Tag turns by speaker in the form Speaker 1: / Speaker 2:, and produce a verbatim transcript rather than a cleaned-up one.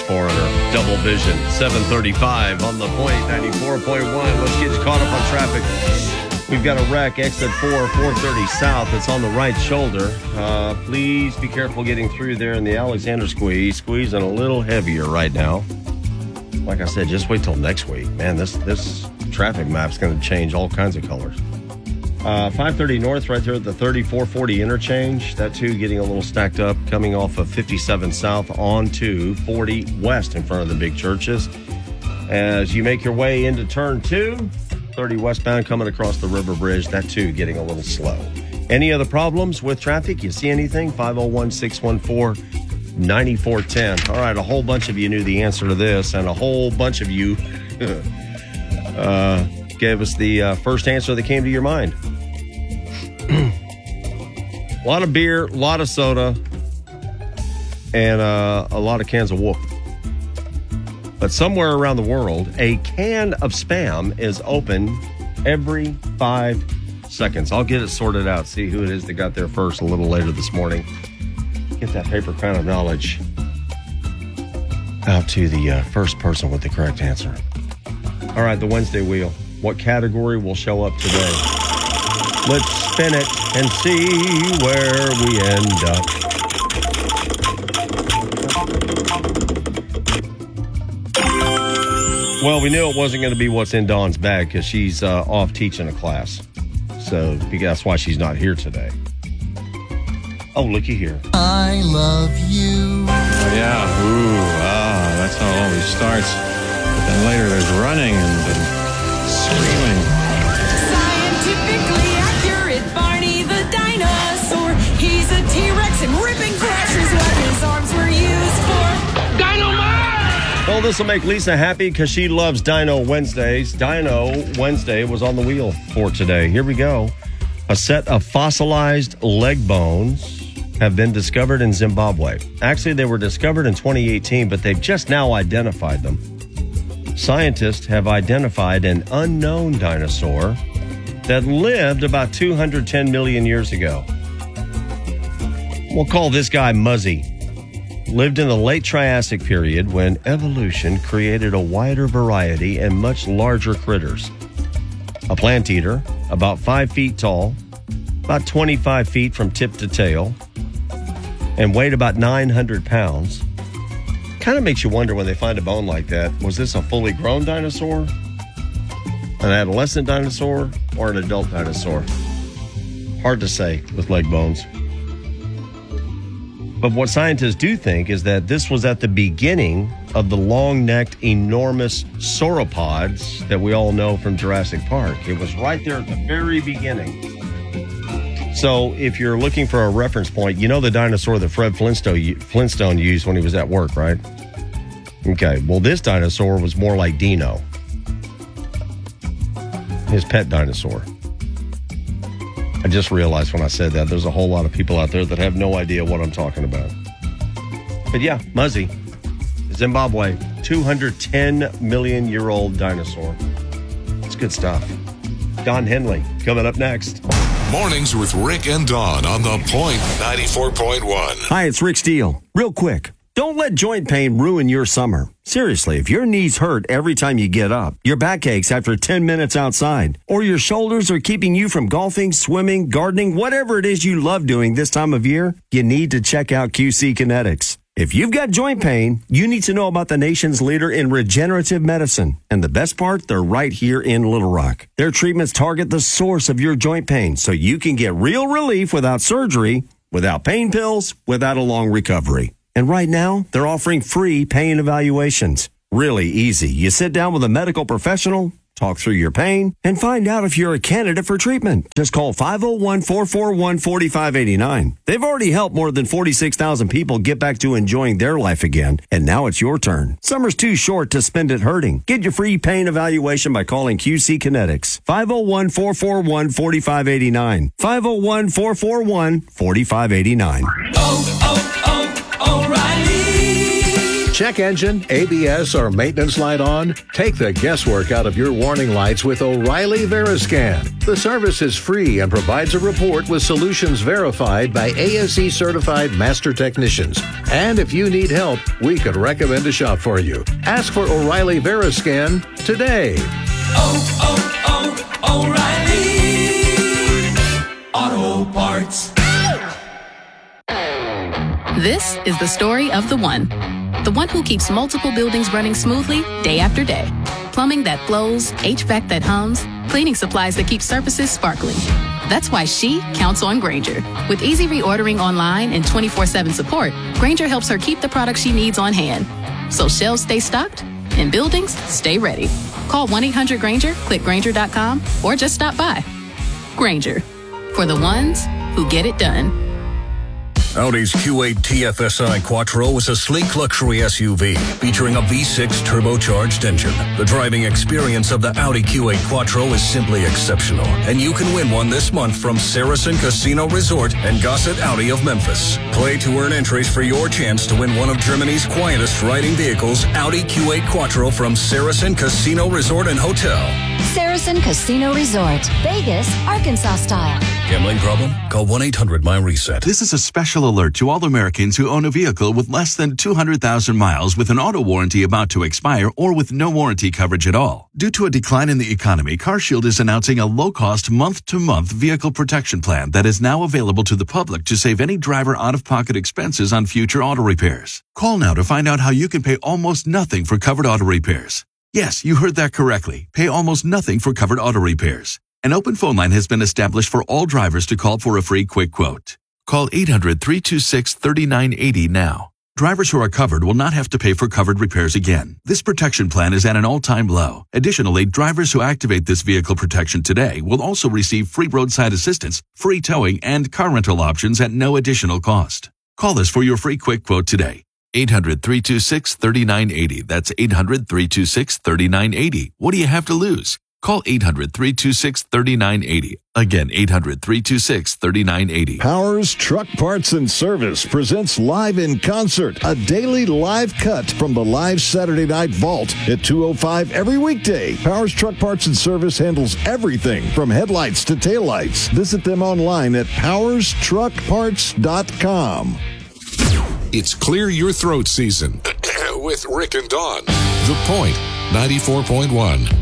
Speaker 1: Foreigner. Double Vision, seven thirty-five on the point, ninety-four point one. Let's get you caught up on traffic. We've got a wreck, exit four, four thirty south. It's on the right shoulder. Uh, please be careful getting through there in the Alexander squeeze. Squeezing a little heavier right now. Like I said, just wait till next week. Man, this, this traffic map's going to change all kinds of colors. Uh, five thirty north right there at the thirty-four forty interchange. That too getting a little stacked up coming off of fifty-seven south onto forty west in front of the big churches. As you make your way into turn two, thirty westbound coming across the river bridge. That too getting a little slow. Any other problems with traffic? You see anything? five oh one, six one four, nine four one zero. All right, a whole bunch of you knew the answer to this, and a whole bunch of you uh, gave us the uh, first answer that came to your mind. A lot of beer, a lot of soda, and uh, a lot of cans of whoop. But somewhere around the world, a can of Spam is open every five seconds. I'll get it sorted out, see who it is that got there first a little later this morning. Get that paper crown of knowledge out to the uh, first person with the correct answer. All right, the Wednesday wheel. What category will show up today? Let's spin it and see where we end up. Well, we knew it wasn't going to be what's in Dawn's bag because she's uh, off teaching a class. So that's why she's not here today. Oh, looky here.
Speaker 2: I love you.
Speaker 3: Oh, yeah. Ooh, ah, that's how it always starts. But then later there's running and, and screaming.
Speaker 4: Scientifically accurate, Barney the dinosaur. He's a T-Rex and ripping crashes what his arms were used for. Dynamite!
Speaker 1: Well, this will make Lisa happy because she loves Dino Wednesdays. Dino Wednesday was on the wheel for today. Here we go. A set of fossilized leg bones have been discovered in Zimbabwe. Actually, they were discovered in twenty eighteen, but they've just now identified them. Scientists have identified an unknown dinosaur that lived about two hundred ten million years ago. We'll call this guy Muzzy. Lived in the late Triassic period when evolution created a wider variety and much larger critters. A plant eater, about five feet tall, about twenty-five feet from tip to tail, and weighed about nine hundred pounds. Kind of makes you wonder when they find a bone like that, was this a fully grown dinosaur, an adolescent dinosaur, or an adult dinosaur? Hard to say with leg bones. But what scientists do think is that this was at the beginning of the long-necked, enormous sauropods that we all know from Jurassic Park. It was right there at the very beginning. So if you're looking for a reference point, you know the dinosaur that Fred Flintstone, Flintstone used when he was at work, right? Okay, well, this dinosaur was more like Dino, his pet dinosaur. I just realized when I said that, there's a whole lot of people out there that have no idea what I'm talking about. But yeah, Muzzy, Zimbabwe, two hundred ten million year old dinosaur. It's good stuff. Don Henley coming up next.
Speaker 5: Mornings with Rick and Dawn on the Point ninety-four point one.
Speaker 6: Hi, it's Rick Steele. Real quick, don't let joint pain ruin your summer. Seriously, if your knees hurt every time you get up, your back aches after ten minutes outside, or your shoulders are keeping you from golfing, swimming, gardening, whatever it is you love doing this time of year, you need to check out Q C Kinetics. If you've got joint pain, you need to know about the nation's leader in regenerative medicine. And the best part, they're right here in Little Rock. Their treatments target the source of your joint pain so you can get real relief without surgery, without pain pills, without a long recovery. And right now, they're offering free pain evaluations. Really easy. You sit down with a medical professional, talk through your pain, and find out if you're a candidate for treatment. Just call five oh one, four four one, four five eight nine. They've already helped more than forty-six thousand people get back to enjoying their life again, and now it's your turn. Summer's too short to spend it hurting. Get your free pain evaluation by calling Q C Kinetics. five oh one, four four one, four five eight nine. five oh one, four four one, four five eight nine.
Speaker 4: Oh, oh, oh, O'Reilly.
Speaker 7: Check engine, A B S, or maintenance light on? Take the guesswork out of your warning lights with O'Reilly Veriscan. The service is free and provides a report with solutions verified by A S E certified master technicians. And if you need help, we could recommend a shop for you. Ask for O'Reilly Veriscan today.
Speaker 4: Oh, oh, oh, O'Reilly Auto Parts.
Speaker 8: This is the story of the one. The one who keeps multiple buildings running smoothly day after day. Plumbing that flows, H V A C that hums, cleaning supplies that keep surfaces sparkling. That's why she counts on Grainger. With easy reordering online and twenty-four seven support, Grainger helps her keep the products she needs on hand. So shelves stay stocked and buildings stay ready. Call one eight hundred Grainger, click Grainger dot com, or just stop by. Grainger, for the ones who get it done.
Speaker 9: Audi's Q eight T F S I Quattro is a sleek luxury S U V featuring a V six turbocharged engine. The driving experience of the Audi Q eight Quattro is simply exceptional, and you can win one this month from Saracen Casino Resort and Gossett Audi of Memphis. Play to earn entries for your chance to win one of Germany's quietest riding vehicles, Audi Q eight Quattro from Saracen Casino Resort and Hotel.
Speaker 10: Saracen Casino Resort, Vegas, Arkansas style.
Speaker 9: Gambling problem? Call one eight hundred my reset.
Speaker 11: This is a special alert to all Americans who own a vehicle with less than two hundred thousand miles with an auto warranty about to expire or with no warranty coverage at all. Due to a decline in the economy, CarShield is announcing a low-cost month-to-month vehicle protection plan that is now available to the public to save any driver out-of-pocket expenses on future auto repairs. Call now to find out how you can pay almost nothing for covered auto repairs. Yes, you heard that correctly. Pay almost nothing for covered auto repairs. An open phone line has been established for all drivers to call for a free quick quote. Call eight hundred, three two six, three nine eight zero now. Drivers who are covered will not have to pay for covered repairs again. This protection plan is at an all-time low. Additionally, drivers who activate this vehicle protection today will also receive free roadside assistance, free towing, and car rental options at no additional cost. Call us for your free quick quote today. eight hundred, three two six, three nine eight zero. That's eight hundred, three two six, three nine eight zero. What do you have to lose? Call eight hundred, three two six, three nine eight zero. Again, eight hundred, three two six, three nine eight zero.
Speaker 12: Powers Truck Parts and Service presents Live in Concert, a daily live cut from the live Saturday Night Vault at two oh five every weekday. Powers Truck Parts and Service handles everything from headlights to taillights. Visit them online at powers truck parts dot com.
Speaker 5: It's Clear Your Throat season with Rick and Dawn. The Point, ninety-four point one.